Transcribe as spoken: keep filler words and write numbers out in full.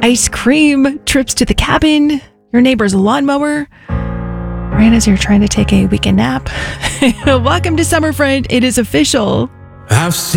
ice cream, trips to the cabin, your neighbor's lawnmower, right as you're trying to take a weekend nap. Welcome to Summer Friend. It is official. I've seen